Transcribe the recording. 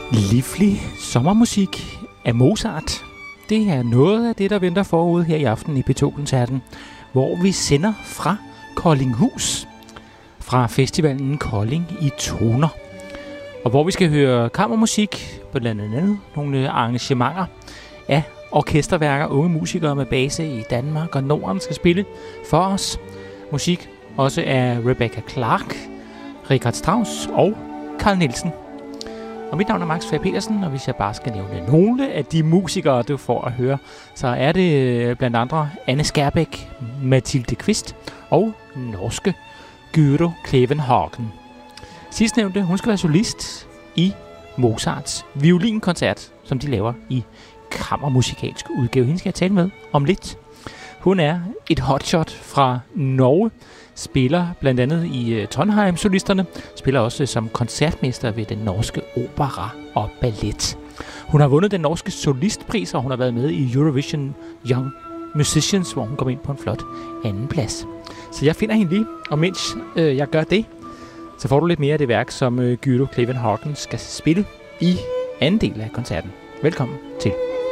Livlig sommermusik af Mozart. Det er noget af det, der venter forude her i aften i P2-koncerten, hvor vi sender fra Koldinghus, fra festivalen Kolding i Toner. Og hvor vi skal høre kammermusik, blandt andet nogle arrangementer af orkesterværker, unge musikere med base i Danmark og Norden skal spille for os. Musik også af Rebecca Clark, Richard Strauss og Carl Nielsen. Og mit navn er Max Faye Petersen, og hvis jeg bare skal nævne nogle af de musikere, du får at høre, så er det blandt andre Anne Skærbæk, Mathilde Kvist og norske Gyro Klevenhagen. Sidstnævnte, hun skal være solist i Mozarts violinkoncert, som de laver i kammermusikalsk udgave. Hende skal jeg tale med om lidt. Hun er et hotshot fra Norge, spiller blandt andet i Trondheim-solisterne, spiller også som koncertmester ved den norske opera og ballet. Hun har vundet den norske solistpris, og hun har været med i Eurovision Young Musicians, hvor hun kom ind på en flot anden plads. Så jeg finder hende lige, og mens jeg gør det, så får du lidt mere af det værk, som Gyro Klevenhagen skal spille i anden del af koncerten. Velkommen til.